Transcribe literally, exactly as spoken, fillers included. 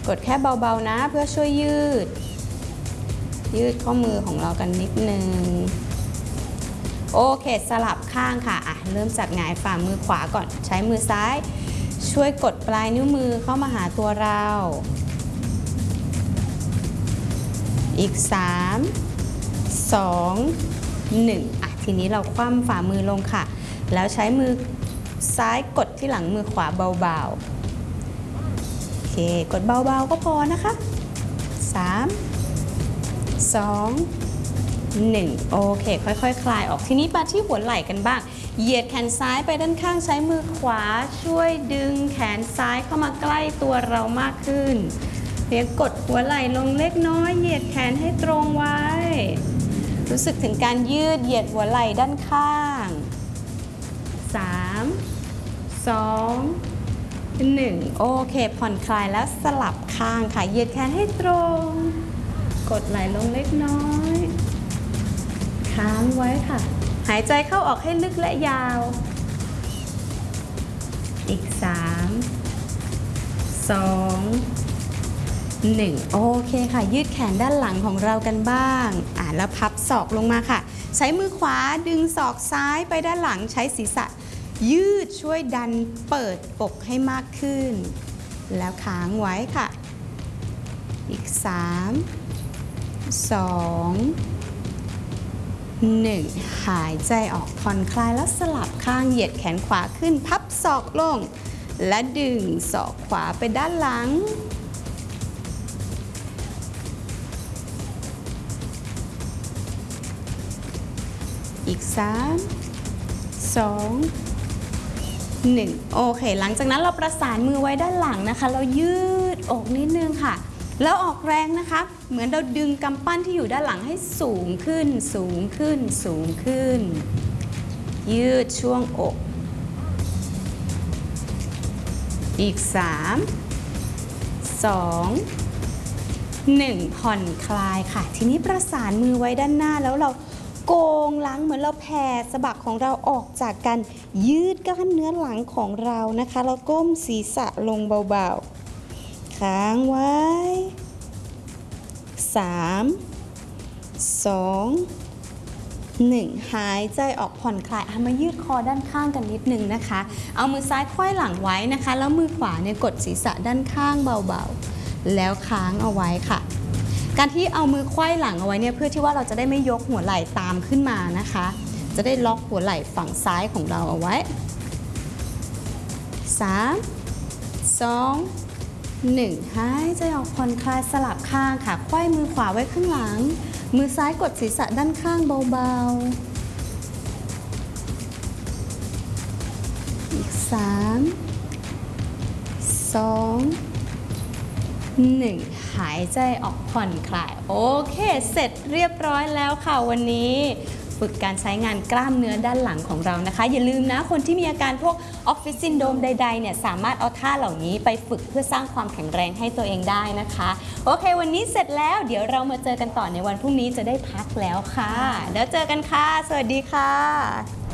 กดแค่เบาๆนะเพื่อช่วยยืดยืดข้อมือของเรากันนิดนึงโอเคสลับข้างค่ะอ่ะเริ่มจากหงายฝ่ามือขวาก่อนใช้มือซ้ายช่วยกดปลายนิ้วมือเข้ามาหาตัวเราอีกสามสองหนึ่งอ่ะทีนี้เราคว่ำฝ่ามือลงค่ะแล้วใช้มือซ้ายกดที่หลังมือขวาเบาๆโอเคกดเบาๆก็พอนะคะสามสองหนึ่งโอเคค่อยๆ ค, คลายออกทีนี้มาที่หัวไหล่กันบ้างเหยียดแขนซ้ายไปด้านข้างใช้มือขวาช่วยดึงแขนซ้ายเข้ามาใกล้ตัวเรามากขึ้นเพียงกดหัวไหล่ลงเล็กน้อยเหยียดแขนให้ตรงไว้รู้สึกถึงการยืดเหยียดหัวไหล่ด้านข้างสามสองหนึ่งโอเคผ่อนคลายแล้วสลับข้างค่ะเหยียดแขนให้ตรงกดไหล่ลงเล็กน้อยค้างไว้ค่ะหายใจเข้าออกให้ลึกและยาวอีกสามสองหนึ่งโอเคค่ะยืดแขนด้านหลังของเรากันบ้างอ่ะแล้วพับศอกลงมาค่ะใช้มือขวาดึงศอกซ้ายไปด้านหลังใช้ศีรษะยืดช่วยดันเปิดอกให้มากขึ้นแล้วค้างไว้ค่ะอีกสามสองหนึ่งหายใจออกผ่อนคลายแล้วสลับข้างเหยียดแขนขวาขึ้นพับศอกลงและดึงศอกขวาไปด้านหลังอีกสามสองหนึ่งโอเคหลังจากนั้นเราประสานมือไว้ด้านหลังนะคะเรายืดอกนิดนึงค่ะแล้วออกแรงนะคะเหมือนเราดึงกำปั้นที่อยู่ด้านหลังให้สูงขึ้นสูงขึ้นสูงขึ้นยืดช่วงอกอีกสามสองหนึ่งผ่อนคลายค่ะทีนี้ประสานมือไว้ด้านหน้าแล้วเราโกงหลังเหมือนเราแผ่สะบักของเราออกจากกันยืดกล้ามเนื้อหลังของเรานะคะแล้วก้มศีรษะลงเบาๆค้างไว้สามสองหนึ่งหายใจออกผ่อนคลายเอามายืดคอด้านข้างกันนิดนึงนะคะเอามือซ้ายควยหลังไว้นะคะแล้วมือขวาเนี่ยกดศีรษะด้านข้างเบาๆแล้วค้างเอาไว้ค่ะการที่เอามือควยหลังเอาไว้เนี่ยเพื่อที่ว่าเราจะได้ไม่ยกหัวไหล่ตามขึ้นมานะคะจะได้ล็อกหัวไหล่ฝั่งซ้ายของเราเอาไว้สามสองหนึ่งหายใจออกผ่อนคลายสลับข้างค่ะไขว้มือขวาไว้ข้างหลังมือซ้ายกดศีรษะด้านข้างเบาๆอีกสามสองหนึ่งหายใจออกผ่อนคลายโอเคเสร็จเรียบร้อยแล้วค่ะวันนี้ฝึกการใช้งานกล้ามเนื้อด้านหลังของเรานะคะอย่าลืมนะคนที่มีอาการพวกออฟฟิศซินโดรมใดๆเนี่ยสามารถเอาท่าเหล่านี้ไปฝึกเพื่อสร้างความแข็งแรงให้ตัวเองได้นะคะโอเควันนี้เสร็จแล้วเดี๋ยวเรามาเจอกันต่อในวันพรุ่งนี้จะได้พักแล้วค่ะแล้วเจอกันค่ะสวัสดีค่ะ